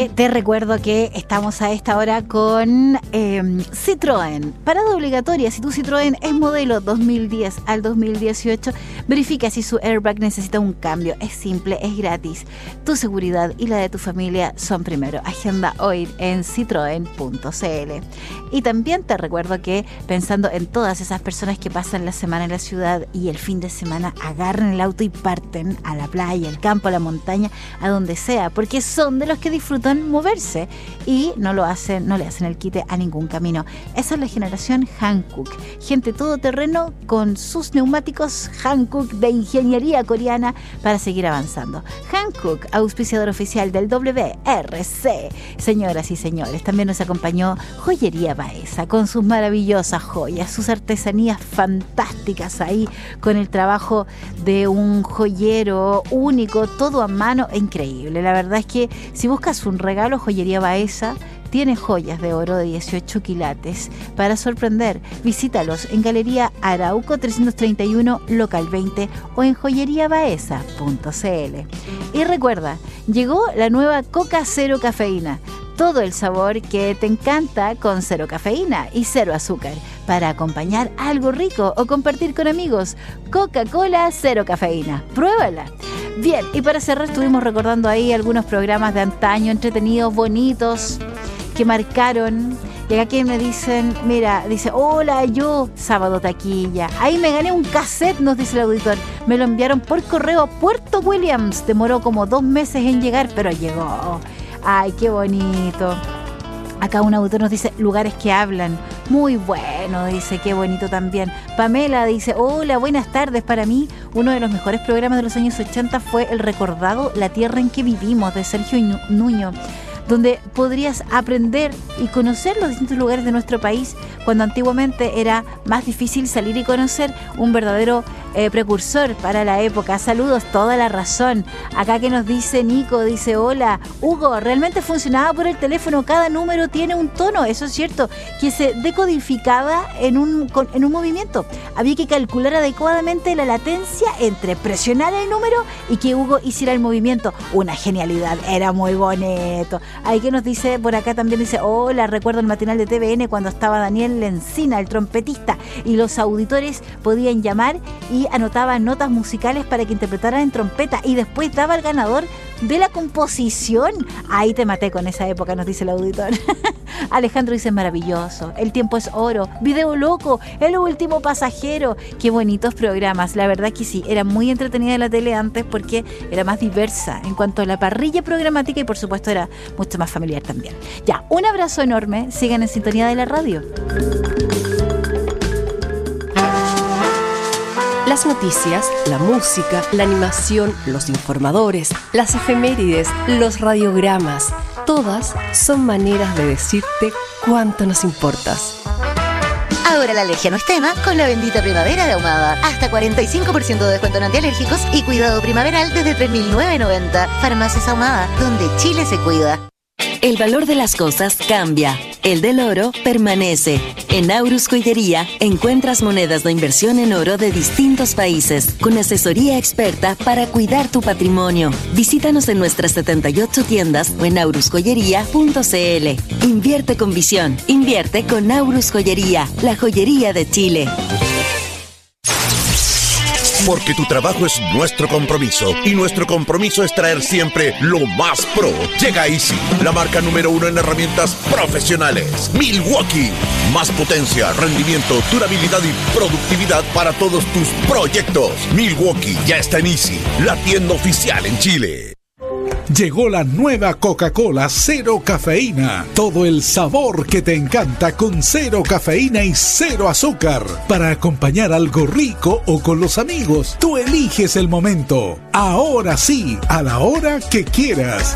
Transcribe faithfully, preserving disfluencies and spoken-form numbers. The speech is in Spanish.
que te recuerdo que estamos a esta hora con eh, Citroën. Parada obligatoria, si tu Citroën es modelo dos mil diez al dos mil dieciocho, verifica si su airbag necesita un cambio. Es simple, es gratis. Tu seguridad y la de tu familia son primero. Agenda hoy en citroen punto c l. Y también te recuerdo que pensando en todas esas personas que pasan la semana en la ciudad y el fin de semana agarran el auto y parten a la playa, al campo, a la montaña, a donde sea, porque son de los que disfrutan moverse y no lo hacen, no le hacen el quite a ningún camino. Esa es la generación Hankook, gente todoterreno con sus neumáticos Hankook de ingeniería coreana para seguir avanzando. Hankook, auspiciador oficial del W R C. Señoras y señores, también nos acompañó Joyería Baeza con sus maravillosas joyas, sus artesanías fantásticas ahí, con el trabajo de un joyero único, todo a mano, increíble. La verdad es que si buscas un regalo, Joyería Baeza tiene joyas de oro de dieciocho quilates para sorprender. Visítalos en Galería Arauco trescientos treinta y uno, local veinte o en joyería baeza punto c l. Y recuerda, llegó la nueva Coca Cero Cafeína. Todo el sabor que te encanta con cero cafeína y cero azúcar para acompañar algo rico o compartir con amigos. Coca-Cola Cero Cafeína. Pruébala. Bien, y para cerrar estuvimos recordando ahí algunos programas de antaño, entretenidos, bonitos, que marcaron. Y acá quien me dicen, mira, dice, hola, yo, Sábado Taquilla. Ahí me gané un cassette, nos dice el auditor. Me lo enviaron por correo a Puerto Williams. Demoró como dos meses en llegar, pero llegó. Ay, qué bonito. Acá un autor nos dice, lugares que hablan. Muy bueno, dice, qué bonito también. Pamela dice, hola, buenas tardes. Para mí, uno de los mejores programas de los años ochenta fue el recordado La Tierra en que Vivimos, de Sergio Nuño, donde podrías aprender y conocer los distintos lugares de nuestro país, cuando antiguamente era más difícil salir y conocer. Un verdadero eh, precursor para la época. Saludos, toda la razón. Acá que nos dice Nico, dice, hola, Hugo, realmente funcionaba por el teléfono, cada número tiene un tono, eso es cierto, que se decodificaba en un, con, en un movimiento. Había que calcular adecuadamente la latencia entre presionar el número y que Hugo hiciera el movimiento. Una genialidad, era muy bonito. Ahí que nos dice, por acá también dice, hola, recuerdo el matinal de T V N cuando estaba Daniel Lencina, el trompetista, y los auditores podían llamar y anotaban notas musicales para que interpretaran en trompeta y después daba el ganador de la composición. Ahí te maté con esa época, nos dice el auditor. Alejandro dice, maravilloso, El tiempo es oro, Video loco, El último pasajero. Qué bonitos programas, la verdad que sí, era muy entretenida la tele antes porque era más diversa en cuanto a la parrilla programática y por supuesto era mucho más familiar también. Ya, un abrazo enorme, sigan en sintonía de la radio. Las noticias, la música, la animación, los informadores, las efemérides, los radiogramas, todas son maneras de decirte cuánto nos importas. Ahora la alergia no es tema con la bendita primavera de Ahumada. Hasta cuarenta y cinco por ciento de descuento en antialérgicos y cuidado primaveral desde tres mil novecientos noventa. Farmacias Ahumada, donde Chile se cuida. El valor de las cosas cambia. El del oro permanece. En Aurus Joyería encuentras monedas de inversión en oro de distintos países, con asesoría experta para cuidar tu patrimonio. Visítanos en nuestras setenta y ocho tiendas o en aurus joyería punto c l. Invierte con visión. Invierte con Aurus Joyería, la joyería de Chile. Porque tu trabajo es nuestro compromiso y nuestro compromiso es traer siempre lo más pro. Llega Easy, la marca número uno en herramientas profesionales. Milwaukee, más potencia, rendimiento, durabilidad y productividad para todos tus proyectos. Milwaukee ya está en Easy, la tienda oficial en Chile. Llegó la nueva Coca-Cola Cero Cafeína. Todo el sabor que te encanta con cero cafeína y cero azúcar. Para acompañar algo rico o con los amigos. Tú eliges el momento. Ahora sí, a la hora que quieras.